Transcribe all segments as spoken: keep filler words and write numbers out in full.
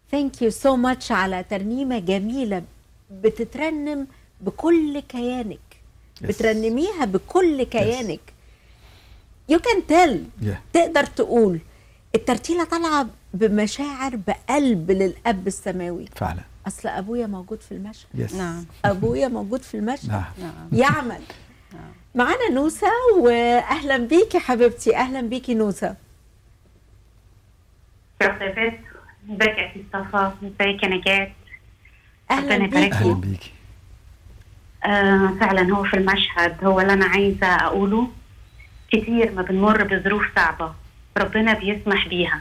ثانك يو سو ماتش على ترنيمة جميلة بتترنم بكل كيانك. yes. بترنميها بكل كيانك. yes. you can tell. yeah. تقدر تقول الترتيلة طالعة بمشاعر بقلب للأب السماوي. فعلا. أصل أبويا موجود في المشهد. yes. نعم. أبويا موجود في المشهد. نعم. يعمل. نعم. معانا نوسة، وأهلا بيكي حبيبتي. أهلا بيكي نوسة. ازيك يا صفا؟ ازيك يا نجاة؟ اهلا بيكي. اهلا بيكي. آه فعلا هو في المشهد هو اللي انا عايزه اقوله. كتير ما بنمر بظروف صعبه ربنا بيسمح بيها.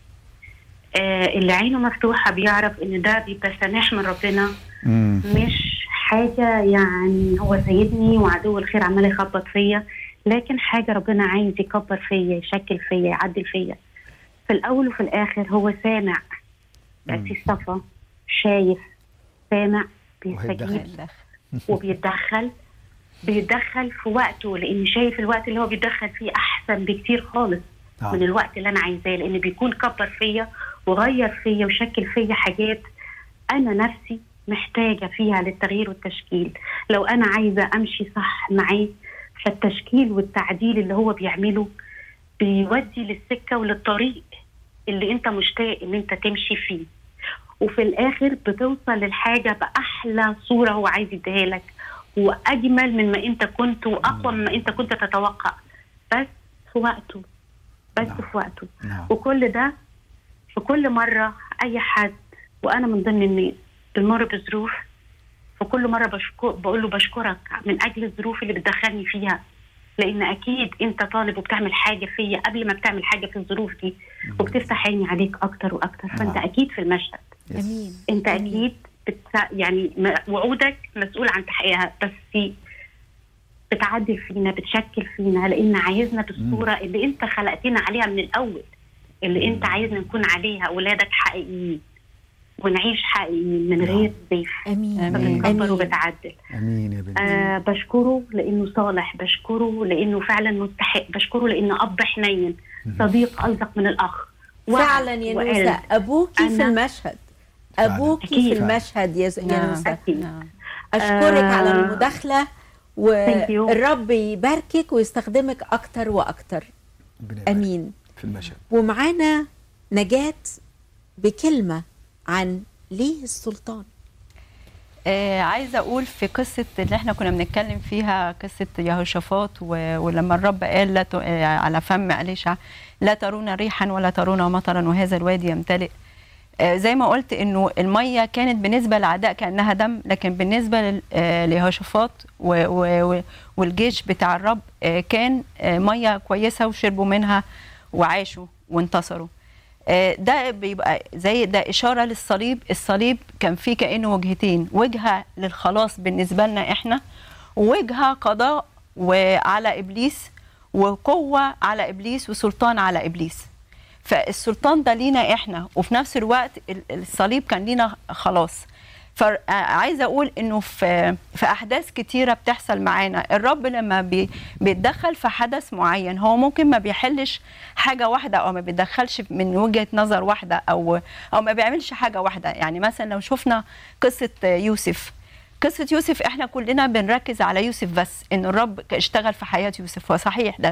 آه اللي عينه مفتوحه بيعرف ان ده بيبقى سماح من ربنا. مم. مش حاجه يعني هو سيدني وعدو الخير عمال يخبط فيا، لكن حاجه ربنا عايز يكبر فيا، يشكل فيا، يعدل فيا. في الأول وفي الآخر هو سامع. أسيس صفا شايف، سامع، بيستجيب وبيتدخل. بيتدخل في وقته، لأن شايف الوقت اللي هو بيتدخل فيه أحسن بكتير خالص آه. من الوقت اللي أنا عايزاه، لأن بيكون كبر فيا وغير فيا وشكل فيا حاجات أنا نفسي محتاجة فيها للتغيير والتشكيل. لو أنا عايزة أمشي صح معاه، فالتشكيل والتعديل اللي هو بيعمله بيودي للسكة وللطريق اللي انت مشتاق ان انت تمشي فيه، وفي الاخر بتوصل للحاجة بأحلى صورة هو عايز يديها لك، واجمل من ما انت كنت، واقوى من ما انت كنت تتوقع، بس في وقته. بس no. في وقته no. وكل ده في كل مرة. اي حد، وانا من ضمن الناس، بنمر بظروف، فكل مرة بشكر بقول له بشكرك من اجل الظروف اللي بتدخلني فيها، لان اكيد انت طالب وبتعمل حاجه فيا قبل ما بتعمل حاجه في الظروف دي، وبتفتح عيني عليك اكتر واكتر. فانت آه. اكيد في المشهد. امين. انت أمين. اكيد بت... يعني وعودك مسؤول عن تحقيقها، بس بتعدل فينا، بتشكل فينا، لان عايزنا بالصوره مم. اللي انت خلقتنا عليها من الاول، اللي مم. انت عايزنا نكون عليها اولادك حقيقيين، ونعيش حقيقيين من غير زيف. امين. فبتكبر وبتعدل. امين يا بنتي. آه بشكره لانه صالح، بشكره لانه فعلا مستحق، بشكره لانه اب حنين، صديق الزق من الاخ. فعلا يا نوسة ابوكي في المشهد. ابوكي في المشهد يا نوسة. اشكرك آه على المداخله، والرب يباركك ويستخدمك اكتر واكتر. امين. في المشهد. ومعانا نجاة بكلمه عن ليه السلطان. آه عايزه اقول في قصه اللي احنا كنا بنتكلم فيها، قصه يهوشافاط، ولما الرب قال لا آه على فم أليشع لا ترون ريحا ولا ترون مطرا وهذا الوادي يمتلئ. آه زي ما قلت انه الميه كانت بالنسبه للأعداء كانها دم، لكن بالنسبه ليهوشافاط والجيش بتاع الرب آه كان آه ميه كويسه، وشربوا منها وعاشوا وانتصروا. ده بيبقى زي ده إشارة للصليب. الصليب كان فيه كأنه وجهتين، وجهة للخلاص بالنسبة لنا إحنا، ووجهة قضاء وعلى إبليس، وقوة على إبليس، وسلطان على إبليس. فالسلطان ده لينا إحنا، وفي نفس الوقت الصليب كان لينا خلاص. فعايزه اقول انه في في احداث كتيره بتحصل معانا، الرب لما بي بيتدخل في حدث معين، هو ممكن ما بيحلش حاجه واحده، او ما بيتدخلش من وجهه نظر واحده، او او ما بيعملش حاجه واحده. يعني مثلا لو شفنا قصه يوسف، قصه يوسف احنا كلنا بنركز على يوسف بس، ان الرب اشتغل في حياه يوسف، وصحيح ده